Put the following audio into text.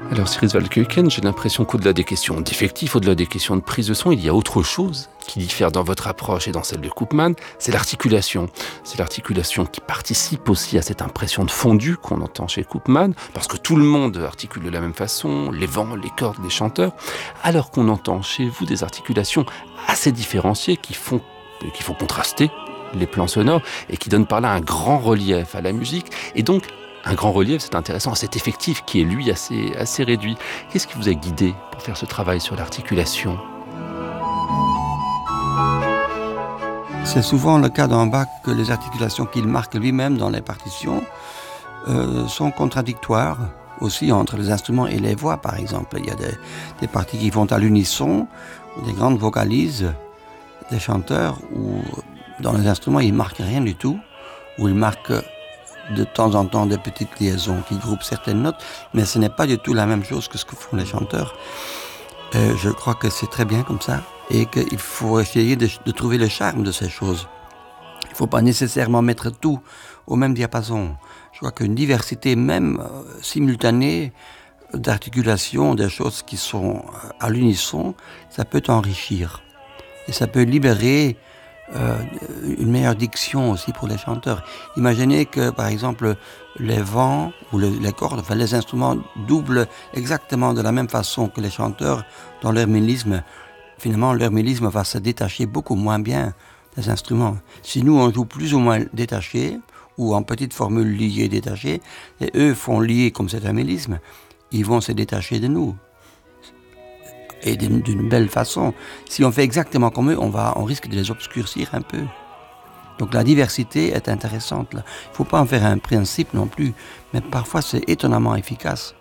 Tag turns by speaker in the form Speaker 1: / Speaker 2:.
Speaker 1: Alors Cyrus Valkeuken, j'ai l'impression qu'au-delà des questions d'effectifs, au-delà des questions de prise de son, il y a autre chose qui diffère dans votre approche et dans celle de Koopman, c'est l'articulation. C'est l'articulation qui participe aussi à cette impression de fondu qu'on entend chez Koopman, parce que tout le monde articule de la même façon, les vents, les cordes, les chanteurs, alors qu'on entend chez vous des articulations assez différenciées qui font contraster les plans sonores et qui donnent par là un grand relief à la musique. Et donc, un grand relief, c'est intéressant, à cet effectif qui est, lui, assez réduit. Qu'est-ce qui vous a guidé pour faire ce travail sur l'articulation ?
Speaker 2: C'est souvent le cas dans Bach que les articulations qu'il marque lui-même dans les partitions sont contradictoires aussi entre les instruments et les voix, par exemple. Il y a des parties qui vont à l'unisson, des grandes vocalises des chanteurs où dans les instruments il ne marque rien du tout, où il marque de temps en temps des petites liaisons qui groupent certaines notes, mais ce n'est pas du tout la même chose que ce que font les chanteurs. Je crois que c'est très bien comme ça et qu'il faut essayer de trouver le charme de ces choses. Il ne faut pas nécessairement mettre tout au même diapason. Je crois qu'une diversité même simultanée d'articulation, des choses qui sont à l'unisson, ça peut enrichir. Et ça peut libérer une meilleure diction aussi pour les chanteurs. Imaginez que, par exemple, les vents ou les cordes, enfin les instruments doublent exactement de la même façon que les chanteurs dans leur mélisme. Finalement, leur mélisme va se détacher beaucoup moins bien des instruments. Si nous, on joue plus ou moins détaché, ou en petite formule liée détachée, et eux font lier comme c'est un mélisme, ils vont se détacher de nous. Et d'une belle façon. Si on fait exactement comme eux, on risque de les obscurcir un peu. Donc la diversité est intéressante. Il ne faut pas en faire un principe non plus, mais parfois c'est étonnamment efficace.